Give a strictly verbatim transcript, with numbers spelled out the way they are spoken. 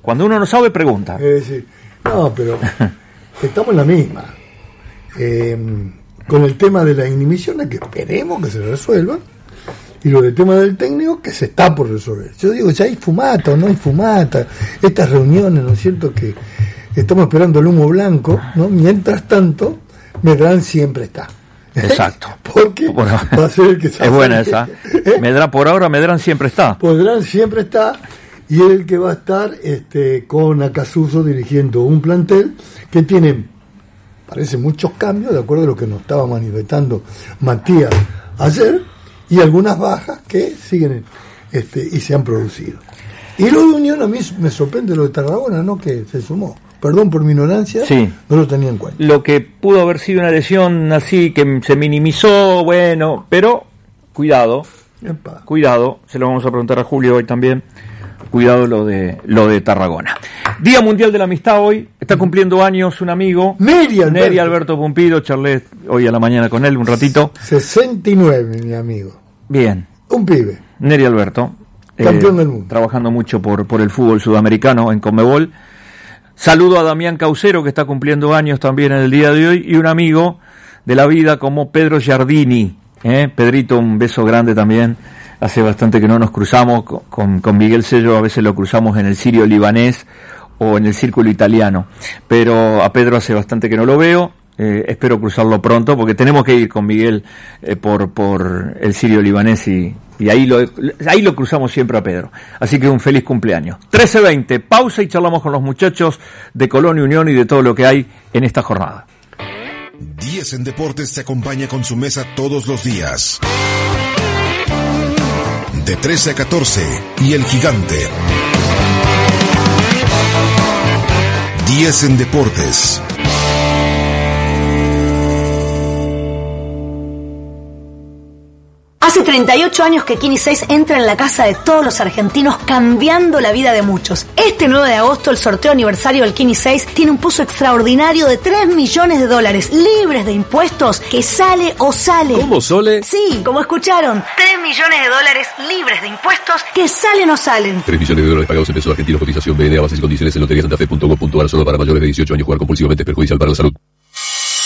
Cuando uno no sabe, pregunta. Eh, sí. No, pero estamos en la misma. Eh, con el tema de las inhibiciones, que esperemos que se resuelvan, y lo del tema del técnico, que se está por resolver. Yo digo, ya hay fumata o no hay fumata, estas reuniones, ¿no es cierto?, que estamos esperando el humo blanco, ¿no? Mientras tanto, Medrán siempre está. Exacto. Porque bueno, va a ser el que es buena esa. ¿Eh? Medrán, por ahora, Medrán siempre está. Medrán siempre está, y es el que va a estar este, con Acasuso dirigiendo un plantel que tiene, parece, muchos cambios, de acuerdo a lo que nos estaba manifestando Matías ayer, y algunas bajas que siguen este, y se han producido. Y lo de Unión, a mí me sorprende lo de Tarragona, ¿no?, que se sumó. Perdón por mi ignorancia, sí, no lo tenía en cuenta. Lo que pudo haber sido una lesión así, que se minimizó, bueno, pero cuidado, Epa. cuidado, se lo vamos a preguntar a Julio hoy también, cuidado lo de lo de Tarragona. Día Mundial de la Amistad hoy, está cumpliendo años un amigo, Neri Alberto, Neri Alberto Pumpido, charlé hoy a la mañana con él un ratito. sesenta y nueve, mi amigo. Bien. Un pibe. Neri Alberto. Campeón eh, del mundo. Trabajando mucho por, por el fútbol sudamericano en Conmebol. Saludo a Damián Caucero, que está cumpliendo años también en el día de hoy, y un amigo de la vida como Pedro Giardini. ¿eh? Pedrito, un beso grande también. Hace bastante que no nos cruzamos con, con Miguel Sello, a veces lo cruzamos en el Sirio Libanés o en el Círculo Italiano, pero a Pedro hace bastante que no lo veo. Eh, espero cruzarlo pronto, porque tenemos que ir con Miguel eh, por por el Sirio Libanés y, y ahí lo ahí lo cruzamos siempre a Pedro. Así que un feliz cumpleaños. trece veinte, pausa y charlamos con los muchachos de Colón y Unión y de todo lo que hay en esta jornada. diez en Deportes te acompaña con su mesa todos los días. De trece a catorce, y El Gigante. diez en Deportes. Hace treinta y ocho años que Kini seis entra en la casa de todos los argentinos, cambiando la vida de muchos. Este nueve de agosto, el sorteo aniversario del Kini seis tiene un pozo extraordinario de tres millones de dólares, libres de impuestos, que sale o sale. ¿Cómo, Sole? Sí, como escucharon, tres millones de dólares libres de impuestos, que salen o salen. tres millones de dólares pagados en pesos argentinos, cotización B N A, bases y condiciones en lotería santa fe punto gov punto ar, solo para mayores de dieciocho años. Jugar compulsivamente es perjudicial para la salud.